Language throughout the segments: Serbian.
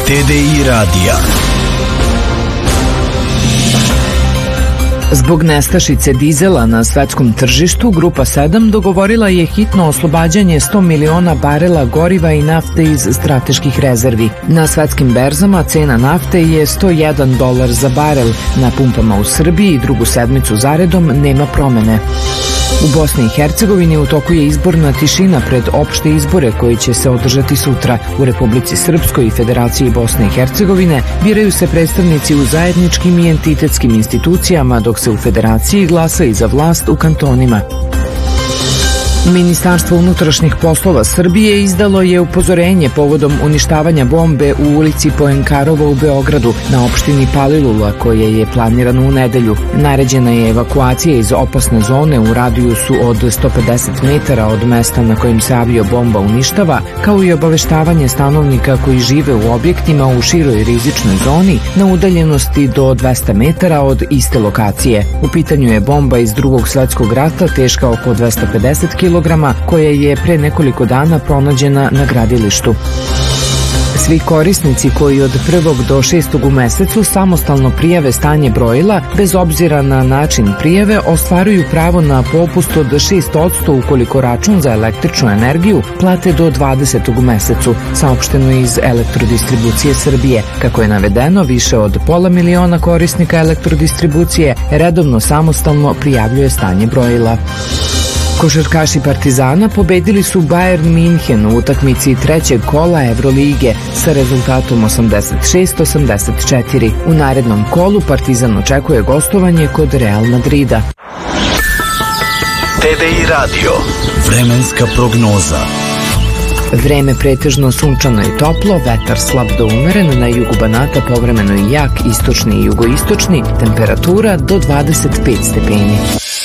TDI radija. Zbog nestašice dizela na svetskom tržištu, Grupa 7 dogovorila je hitno oslobađanje 100 miliona barela goriva i nafte iz strateških rezervi. Na svetskim berzama cena nafte je $101 za barel. Na pumpama u Srbiji drugu sedmicu zaredom nema promene. U Bosni i Hercegovini u toku je izborna tišina pred opšte izbore koji će se održati sutra. U Republici Srpskoj i Federaciji Bosne i Hercegovine biraju se predstavnici u zajedničkim i entitetskim institucijama, dok se u Federaciji glasa i za vlast u kantonima. Ministarstvo unutrašnjih poslova Srbije izdalo je upozorenje povodom uništavanja bombe u ulici Poenkarova u Beogradu na opštini Palilula koje je planirano u nedelju. Naređena je evakuacija iz opasne zone u radijusu od 150 metara od mesta na kojem se aviobomba uništava, kao i obaveštavanje stanovnika koji žive u objektima u široj rizičnoj zoni na udaljenosti do 200 metara od iste lokacije. U pitanju je bomba iz Drugog svetskog rata teška oko 250 kg koja je pre nekoliko dana pronađena na gradilištu. Svi korisnici koji od 1. do 6. u mesecu samostalno prijave stanje brojila, bez obzira na način prijave, ostvaruju pravo na popust od 6% ukoliko račun za električnu energiju plate do 20. u mesecu, saopšteno iz Elektrodistribucije Srbije. Kako je navedeno, više od 500.000 korisnika elektrodistribucije redovno samostalno prijavljuje stanje brojila. Košarkaši Partizana pobedili su Bayern Minhen u utakmici trećeg kola Evrolige sa rezultatom 86-84. U narednom kolu Partizan očekuje gostovanje kod Real Madrida. TDI radio. Vremenska prognoza. Vreme pretežno sunčano i toplo, vetar slab do umeren, na jugu Banata povremeno i jak, istočni i jugoistočni, temperatura do 25 stepeni.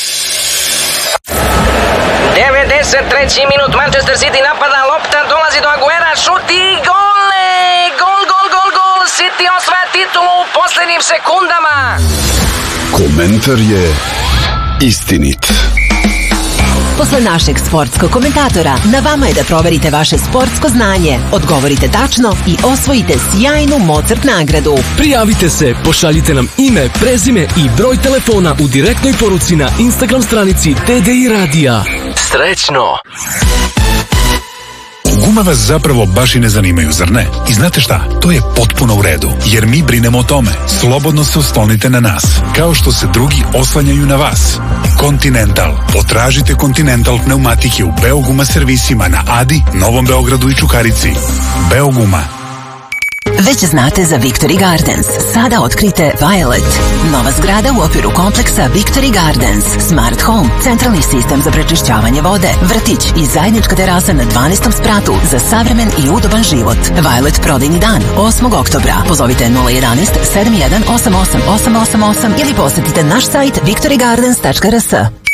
93. minut, Manchester City napada, lopta dolazi do Aguera, šut i gol! Gol! City osvaja titulu u posljednjim sekundama. Komentar je istinit. Posle našeg sportskog komentatora, na vama je da proverite vaše sportsko znanje, odgovorite tačno i osvojite sjajnu Mozart nagradu. Prijavite se, pošaljite nam ime, prezime i broj telefona u direktnoj poruci na Instagram stranici TDI radija. Srećno! Gume vas zapravo baš i ne zanimaju, zar ne? I znate šta? To je potpuno u redu, jer mi brinemo o tome. Slobodno se oslonite na nas, kao što se drugi oslanjaju na vas. Continental. Potražite Continental pneumatike u Beoguma servisima na Adi, Novom Beogradu i Čukarici. Beoguma. Već znate za Victory Gardens. Sada otkrite Violet. Nova zgrada u okviru kompleksa Victory Gardens. Smart Home, centralni sistem za prečišćavanje vode, vrtić i zajednička terasa na 12. spratu za savremen i udoban život. Violet prodajni dan 8. oktobra. Pozovite 011 7188 888 ili posetite naš sajt victorygardens.rs.